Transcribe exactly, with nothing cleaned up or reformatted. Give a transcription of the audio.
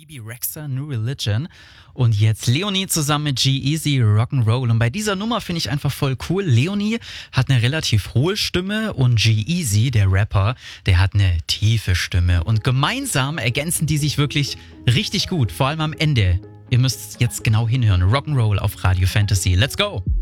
Bebe Rexha, New Religion. Und jetzt Leonie zusammen mit G-Eazy, Rock'n'Roll. Und bei dieser Nummer finde ich einfach voll cool. Leonie hat eine relativ hohe Stimme und G-Eazy, der Rapper, der hat eine tiefe Stimme. Und gemeinsam ergänzen die sich wirklich richtig gut, vor allem am Ende. Ihr müsst jetzt genau hinhören. Rock'n'Roll auf Radio Fantasy. Let's go!